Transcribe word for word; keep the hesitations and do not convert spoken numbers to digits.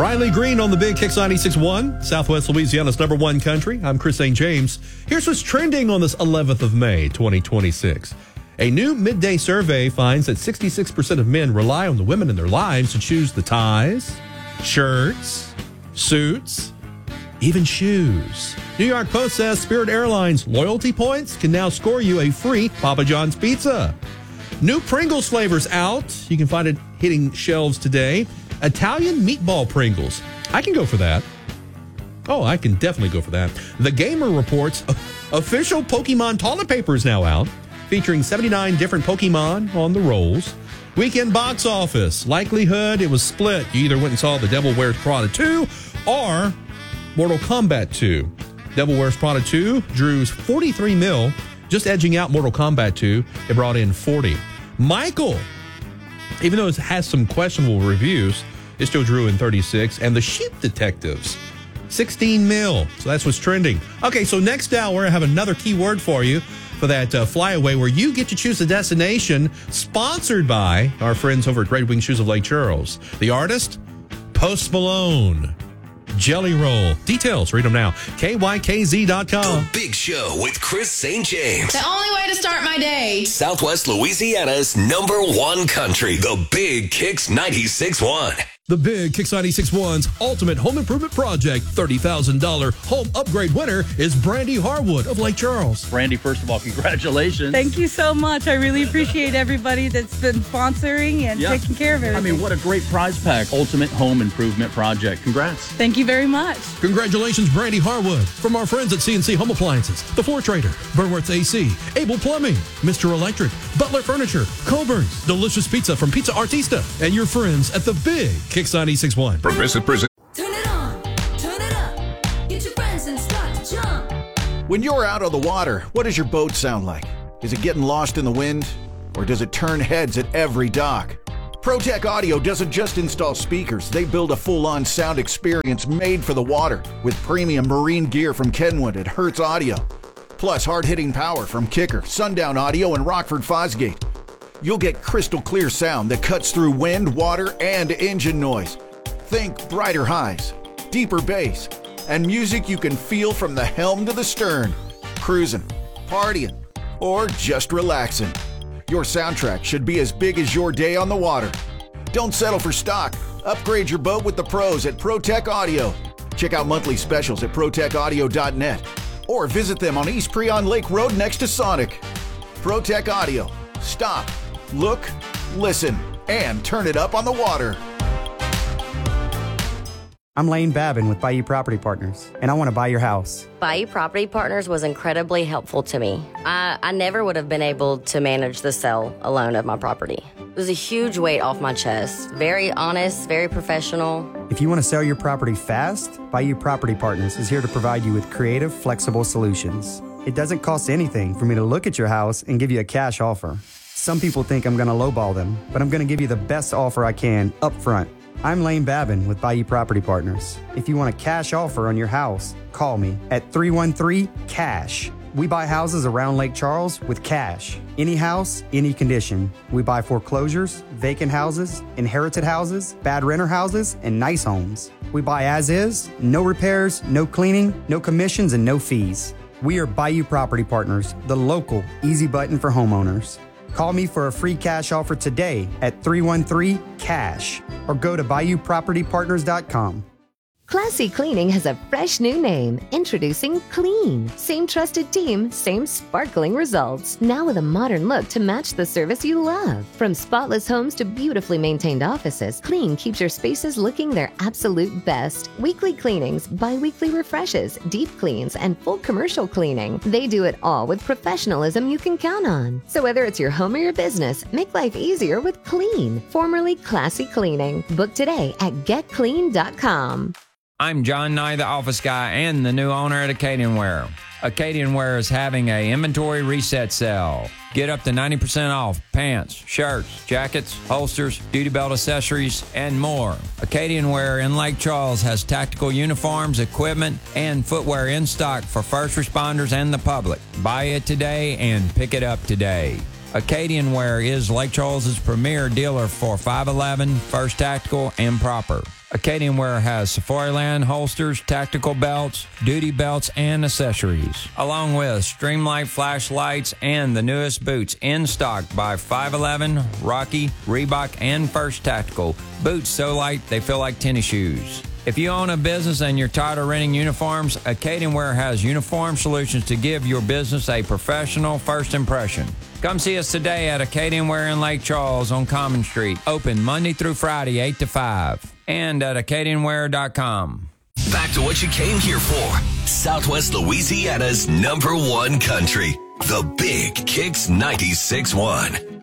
Riley Green on the Big Kicks ninety-six point one, Southwest Louisiana's number one country. I'm Chris Saint James. Here's what's trending on this eleventh of May, twenty twenty-six. A new midday survey finds that sixty-six percent of men rely on the women in their lives to choose the ties, shirts, suits, even shoes. New York Post says Spirit Airlines loyalty points can now score you a free Papa John's pizza. New Pringles flavors out. You can find it hitting shelves today. Italian meatball Pringles. I can go for that. Oh, I can definitely go for that. The Gamer reports official Pokemon toilet paper is now out, featuring seventy-nine different Pokemon on the rolls. Weekend box office. Likelihood it was split. You either went and saw The Devil Wears Prada two or Mortal Kombat two. Devil Wears Prada two drew forty-three mil, just edging out Mortal Kombat two. It brought in forty. Michael, even though it has some questionable reviews, it still drew in thirty-six. And The Sheep Detectives, sixteen mil. So that's what's trending. Okay, so next hour, I have another key word for you for that uh, flyaway where you get to choose a destination sponsored by our friends over at Red Wing Shoes of Lake Charles. The artist, Post Malone. Jelly Roll. Details, read them now. K Y K Z dot com. The Big Show with Chris Saint James. The only way to start my day. Southwest Louisiana's number one country. The Big Kicks ninety-six point one. The Big Kicks ninety-six point one's ultimate home improvement project, thirty thousand dollars home upgrade winner is Brandy Harwood of Lake Charles. Brandy, first of all, congratulations. Thank you so much. I really appreciate everybody that's been sponsoring and yeah. taking care of everything. I mean, what a great prize pack. Ultimate home improvement project. Congrats. Thank you very much. Congratulations, Brandy Harwood. From our friends at C N C Home Appliances, The Floor Trader, Burnworth's A C, Able Plumbing, Mister Electric, Butler Furniture, Coburn's, Delicious Pizza from Pizza Artista, and your friends at the Big Kicks ninety-six point one. Progressive present. Turn it on, turn it up, get your friends and start to jump. When you're out on the water, what does your boat sound like? Is it getting lost in the wind? Or does it turn heads at every dock? ProTech Audio doesn't just install speakers, they build a full-on sound experience made for the water with premium marine gear from Kenwood and Hertz Audio. Plus hard-hitting power from Kicker, Sundown Audio, and Rockford Fosgate. You'll get crystal clear sound that cuts through wind, water, and engine noise. Think brighter highs, deeper bass, and music you can feel from the helm to the stern. Cruising, partying, or just relaxing. Your soundtrack should be as big as your day on the water. Don't settle for stock. Upgrade your boat with the pros at ProTech Audio. Check out monthly specials at protech audio dot net or visit them on East Preon Lake Road next to Sonic. ProTech Audio. Stop, look, listen, and turn it up on the water. I'm Lane Babin with Bayou Property Partners, and I want to buy your house. Bayou Property Partners was incredibly helpful to me. I, I never would have been able to manage the sale alone of my property. It was a huge weight off my chest. Very honest, very professional. If you want to sell your property fast, Bayou Property Partners is here to provide you with creative, flexible solutions. It doesn't cost anything for me to look at your house and give you a cash offer. Some people think I'm going to lowball them, but I'm going to give you the best offer I can up front. I'm Lane Babin with Bayou Property Partners. If you want a cash offer on your house, call me at three one three, C A S H. We buy houses around Lake Charles with cash. Any house, any condition. We buy foreclosures, vacant houses, inherited houses, bad renter houses, and nice homes. We buy as is, no repairs, no cleaning, no commissions, and no fees. We are Bayou Property Partners, the local easy button for homeowners. Call me for a free cash offer today at three one three, C A S H or go to bayou property partners dot com. Classy Cleaning has a fresh new name. Introducing Clean. Same trusted team, same sparkling results. Now with a modern look to match the service you love. From spotless homes to beautifully maintained offices, Clean keeps your spaces looking their absolute best. Weekly cleanings, bi-weekly refreshes, deep cleans, and full commercial cleaning. They do it all with professionalism you can count on. So whether it's your home or your business, make life easier with Clean, formerly Classy Cleaning. Book today at get clean dot com. I'm John Nye, the office guy and the new owner at Acadian Wear. Acadian Wear is having a inventory reset sale. Get up to ninety percent off pants, shirts, jackets, holsters, duty belt accessories, and more. Acadian Wear in Lake Charles has tactical uniforms, equipment, and footwear in stock for first responders and the public. Buy it today and pick it up today. Acadian Wear is Lake Charles's premier dealer for five eleven, First Tactical, and Proper. Acadian Wear has Safariland holsters, tactical belts, duty belts, and accessories, along with Streamlight flashlights and the newest boots in stock by five eleven, Rocky, Reebok, and First Tactical. Boots so light they feel like tennis shoes. If you own a business and you're tired of renting uniforms, Acadian Wear has uniform solutions to give your business a professional first impression. Come see us today at Acadian Wear in Lake Charles on Common Street. Open Monday through Friday, eight to five. And at acadian wear dot com. Back to what you came here for. Southwest Louisiana's number one country. The Big Kicks ninety-six point one.